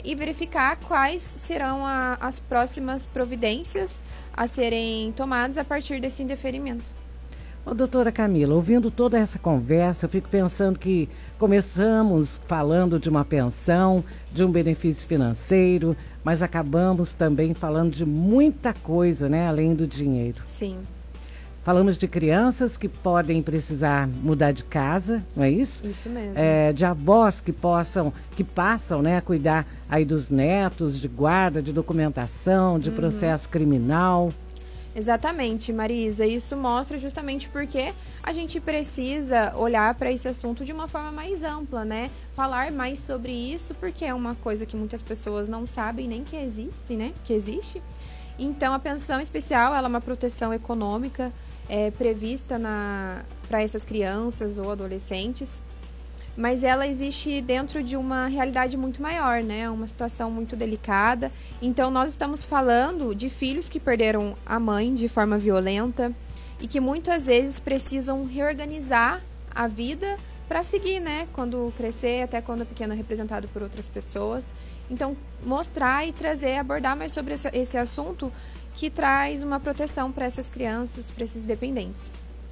e verificar quais serão as próximas providências a serem tomadas a partir desse indeferimento. Ô, doutora Camila, ouvindo toda essa conversa, eu fico pensando que começamos falando de uma pensão, de um benefício financeiro, mas acabamos também falando de muita coisa, né, além do dinheiro. Sim. Falamos de crianças que podem precisar mudar de casa, não é isso? Isso mesmo. De avós que passam, né, a cuidar aí dos netos, de guarda, de documentação, de processo criminal. Exatamente, Marisa. Isso mostra justamente porque a gente precisa olhar para esse assunto de uma forma mais ampla, né? Falar mais sobre isso, porque é uma coisa que muitas pessoas não sabem nem que existe, né? Que existe. Então, a pensão especial, ela é uma proteção econômica prevista para essas crianças ou adolescentes, mas ela existe dentro de uma realidade muito maior, né? Uma situação muito delicada. Então, nós estamos falando de filhos que perderam a mãe de forma violenta e que muitas vezes precisam reorganizar a vida para seguir, né? Quando crescer, até quando é pequeno, representado por outras pessoas. Então, mostrar e trazer, abordar mais sobre esse assunto que traz uma proteção para essas crianças, para esses dependentes.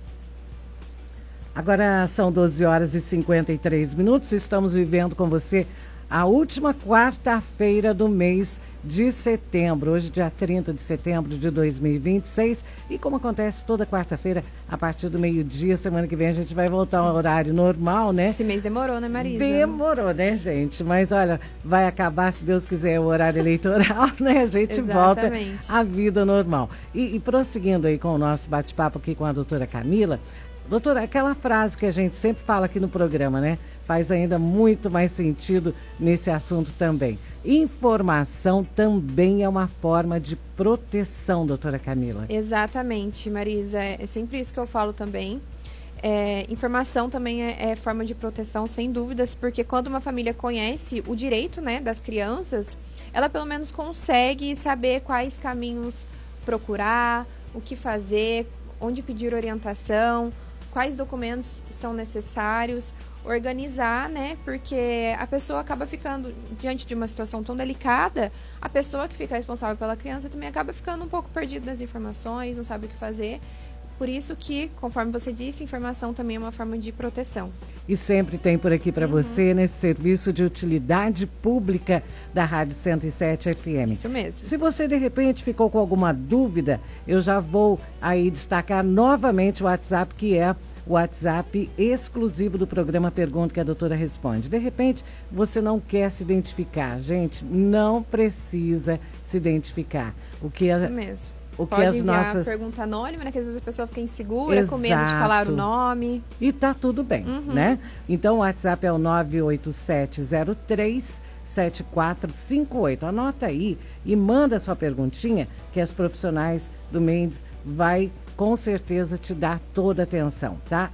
Agora são 12 horas e 53 minutos. Estamos vivendo com você a última quarta-feira do mês de setembro. Hoje, dia 30 de setembro de 2026. E como acontece toda quarta-feira, a partir do meio-dia, semana que vem a gente vai voltar ao horário normal, né? Esse mês demorou, né, Marisa? Demorou, né, gente? Mas olha, vai acabar, se Deus quiser, o horário eleitoral, né? A gente volta à vida normal. E prosseguindo aí com o nosso bate-papo aqui com a doutora Camila. Doutora, aquela frase que a gente sempre fala aqui no programa, né? Faz ainda muito mais sentido nesse assunto também. Informação também é uma forma de proteção, doutora Camila. Exatamente, Marisa. É sempre isso que eu falo também. Informação também é forma de proteção, sem dúvidas, porque quando uma família conhece o direito, né, das crianças, ela pelo menos consegue saber quais caminhos procurar, o que fazer, onde pedir orientação, quais documentos são necessários, organizar, né? Porque a pessoa acaba ficando, diante de uma situação tão delicada, a pessoa que fica responsável pela criança também acaba ficando um pouco perdida nas informações, não sabe o que fazer. Por isso que, conforme você disse, informação também é uma forma de proteção. E sempre tem por aqui para você, nesse serviço de utilidade pública da Rádio 107 FM. Isso mesmo. Se você, de repente, ficou com alguma dúvida, eu já vou aí destacar novamente o WhatsApp, que é o WhatsApp exclusivo do programa Pergunta que a Doutora Responde. De repente, você não quer se identificar. Gente, não precisa se identificar. Isso mesmo. Pode enviar pergunta anônima, né? Que às vezes a pessoa fica insegura, com medo de falar o nome. E tá tudo bem, né? Então o WhatsApp é o 987037458. Anota aí e manda sua perguntinha, que as profissionais do Mendes vai com certeza te dar toda a atenção, tá?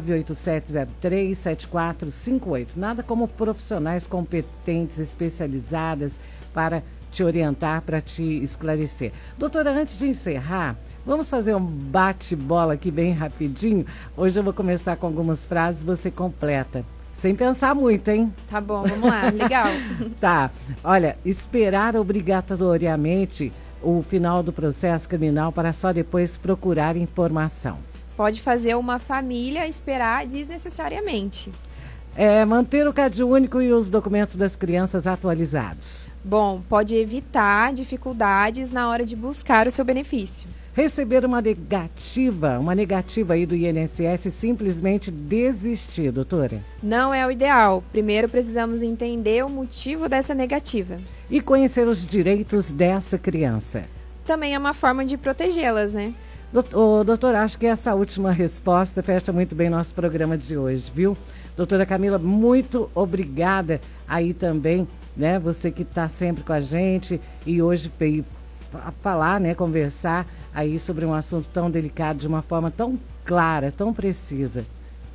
987037458. Nada como profissionais competentes, especializadas para te orientar, para te esclarecer. Doutora, antes de encerrar, vamos fazer um bate-bola aqui bem rapidinho. Hoje eu vou começar com algumas frases, você completa. Sem pensar muito, hein? Tá bom, vamos lá, legal. Tá, olha, esperar obrigatoriamente o final do processo criminal para só depois procurar informação. Pode fazer uma família esperar desnecessariamente. Manter o CAD único e os documentos das crianças atualizados. Bom, pode evitar dificuldades na hora de buscar o seu benefício. Receber uma negativa aí do INSS e simplesmente desistir, doutora. Não é o ideal. Primeiro precisamos entender o motivo dessa negativa. E conhecer os direitos dessa criança. Também é uma forma de protegê-las, né? Doutor, acho que essa última resposta fecha muito bem nosso programa de hoje, viu? Doutora Camila, muito obrigada aí também, né? Você que está sempre com a gente e hoje veio falar, né? Conversar aí sobre um assunto tão delicado de uma forma tão clara, tão precisa.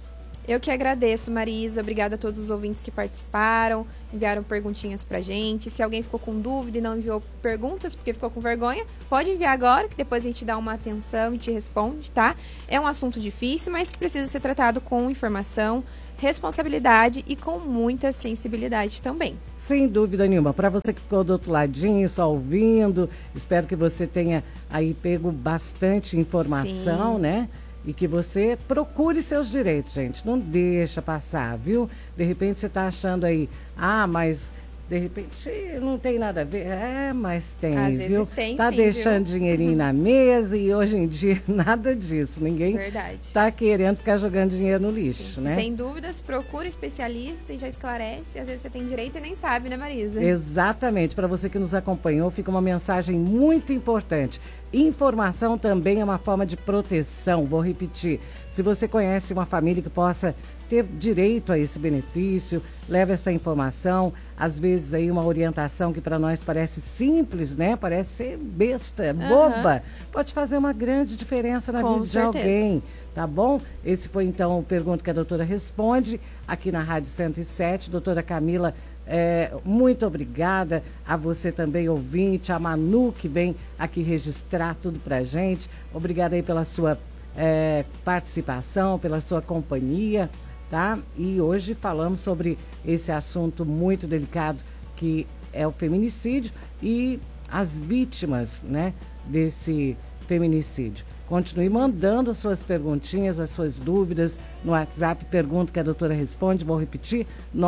Eu que agradeço, Marisa. Obrigada a todos os ouvintes que participaram, enviaram perguntinhas pra gente. Se alguém ficou com dúvida e não enviou perguntas porque ficou com vergonha, pode enviar agora, que depois a gente dá uma atenção e te responde, tá? É um assunto difícil, mas que precisa ser tratado com informação, responsabilidade e com muita sensibilidade também. Sem dúvida nenhuma. Para você que ficou do outro ladinho, só ouvindo, espero que você tenha aí pego bastante informação, né? E que você procure seus direitos, gente. Não deixa passar, viu? De repente você está achando aí, mas de repente não tem nada a ver. Mas tem, às viu? Vezes tem, tá sim, deixando viu? dinheirinho na mesa e hoje em dia nada disso. Ninguém tá querendo ficar jogando dinheiro no lixo, né? Se tem dúvidas, procura especialista e já esclarece. Às vezes você tem direito e nem sabe, né, Marisa? Exatamente. Para você que nos acompanhou, fica uma mensagem muito importante. Informação também é uma forma de proteção. Vou repetir. Se você conhece uma família que possa ter direito a esse benefício, leve essa informação. Às vezes aí uma orientação que para nós parece simples, né? Parece ser besta, boba. Pode fazer uma grande diferença na vida de alguém, tá bom? Esse foi então o Pergunta que a Doutora Responde aqui na Rádio 107. Doutora Camila, muito obrigada a você também, ouvinte, a Manu, que vem aqui registrar tudo pra gente. Obrigada aí pela sua participação, pela sua companhia, tá? E hoje falamos sobre esse assunto muito delicado que é o feminicídio e as vítimas, né, desse feminicídio. Continue mandando as suas perguntinhas, as suas dúvidas no WhatsApp. Pergunta que a doutora responde. Vou repetir: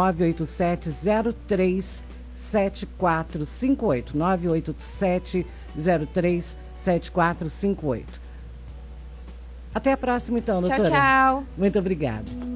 987-03-7458. 987-03-7458. Até a próxima, então, doutora. Tchau, tchau. Muito obrigada.